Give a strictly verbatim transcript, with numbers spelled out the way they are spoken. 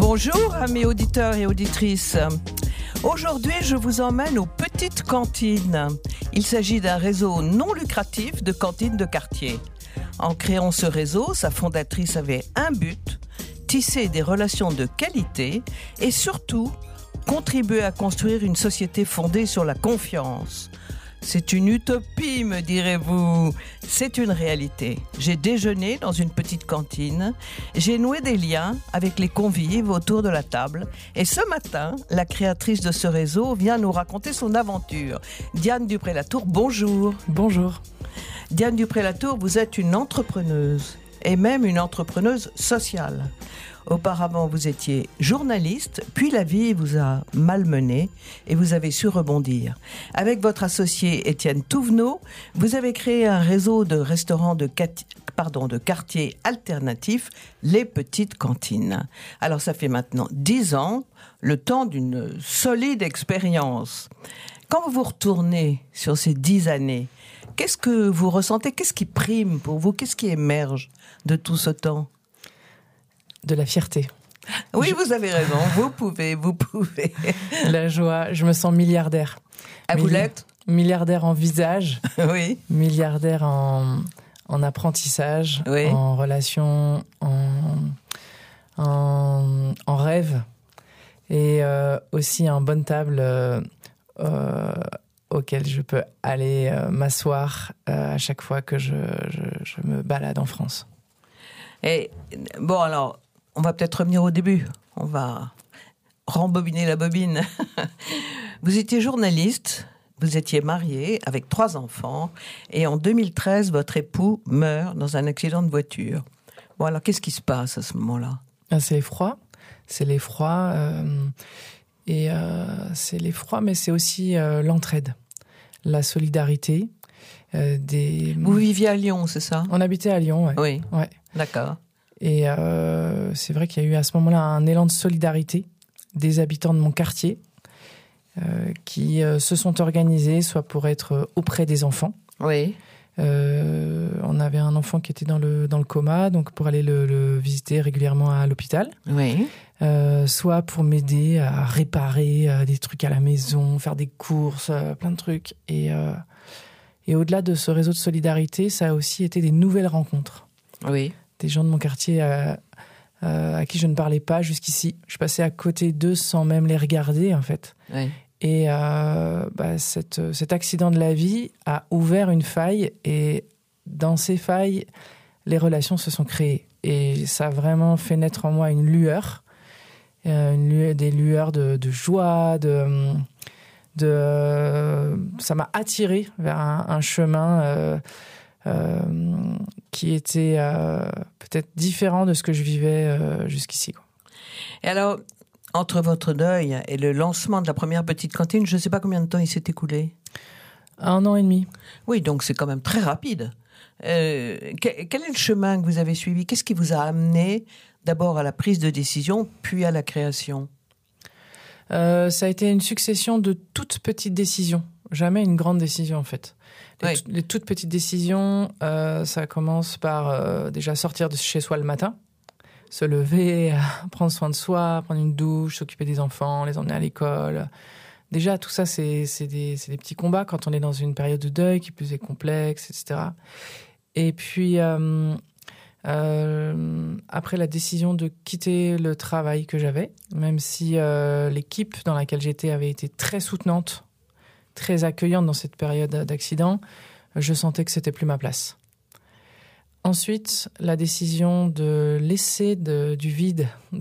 Bonjour amis auditeurs et auditrices. Aujourd'hui, je vous emmène aux petites cantines. Il s'agit d'un réseau non lucratif de cantines de quartier. En créant ce réseau, sa fondatrice avait un but, tisser des relations de qualité et surtout contribuer à construire une société fondée sur la confiance. C'est une utopie, me direz-vous. C'est une réalité. J'ai déjeuné dans une petite cantine. J'ai noué des liens avec les convives autour de la table. Et ce matin, la créatrice de ce réseau vient nous raconter son aventure. Diane Dupré-Latour, bonjour. Bonjour. Diane Dupré-Latour, vous êtes une entrepreneuse et même une entrepreneuse sociale. Auparavant, vous étiez journaliste, puis la vie vous a malmené et vous avez su rebondir. Avec votre associé Étienne Touvenot, vous avez créé un réseau de restaurants de, cat... Pardon, de quartiers alternatifs, les petites cantines. Alors ça fait maintenant dix ans, le temps d'une solide expérience. Quand vous vous retournez sur ces dix années, qu'est-ce que vous ressentez? Qu'est-ce qui prime pour vous? Qu'est-ce qui émerge de tout ce temps? De la fierté. Oui, je... vous avez raison. Vous pouvez, vous pouvez. La joie. Je me sens milliardaire. À vous l'êtes ? Milliardaire en visage. Oui. Milliardaire en, en apprentissage. Oui. En relation, en, en, en rêve. Et euh, aussi en bonne table euh, euh, auquel je peux aller euh, m'asseoir euh, à chaque fois que je, je, je me balade en France. Et bon, alors... On va peut-être revenir au début. On va rembobiner la bobine. Vous étiez journaliste, vous étiez marié avec trois enfants, et en deux mille treize, votre époux meurt dans un accident de voiture. Bon, alors qu'est-ce qui se passe à ce moment-là ? C'est l'effroi. C'est l'effroi. Euh, et euh, c'est l'effroi, mais c'est aussi euh, l'entraide, la solidarité. Euh, des... Vous viviez à Lyon, c'est ça ? On habitait à Lyon, ouais. Oui, ouais. D'accord. Et euh, c'est vrai qu'il y a eu à ce moment-là un élan de solidarité des habitants de mon quartier euh, qui euh, se sont organisés, soit pour être auprès des enfants. Oui. Euh, on avait un enfant qui était dans le, dans le coma, donc pour aller le, le visiter régulièrement à l'hôpital. Oui. Euh, soit pour m'aider à réparer euh, des trucs à la maison, faire des courses, euh, plein de trucs. Et, euh, et au-delà de ce réseau de solidarité, ça a aussi été des nouvelles rencontres. Oui. Des gens de mon quartier euh, euh, à qui je ne parlais pas jusqu'ici. Je passais à côté d'eux sans même les regarder, en fait. Oui. Et euh, bah, cette, cet accident de la vie a ouvert une faille, et dans ces failles, les relations se sont créées. Et ça a vraiment fait naître en moi une lueur, euh, une lueur des lueurs de, de joie, de, de, euh, ça m'a attiré vers un, un chemin... Euh, Euh, qui était euh, peut-être différent de ce que je vivais euh, jusqu'ici, quoi. Et alors, entre votre deuil et le lancement de la première petite cantine, je ne sais pas combien de temps il s'est écoulé. Un an et demi. Oui, donc c'est quand même très rapide. Euh, quel, quel est le chemin que vous avez suivi ? Qu'est-ce qui vous a amené d'abord à la prise de décision, puis à la création ? euh, Ça a été une succession de toutes petites décisions. Jamais une grande décision, en fait. Les, oui. t- les toutes petites décisions, euh, ça commence par euh, déjà sortir de chez soi le matin, se lever, euh, prendre soin de soi, prendre une douche, s'occuper des enfants, les emmener à l'école. Déjà, tout ça, c'est, c'est, des, c'est des petits combats quand on est dans une période de deuil qui plus est complexe, et cetera. Et puis, euh, euh, après la décision de quitter le travail que j'avais, même si euh, l'équipe dans laquelle j'étais avait été très soutenante, très accueillante dans cette période d'accident, je sentais que c'était plus ma place. Ensuite, la décision de laisser de, du vide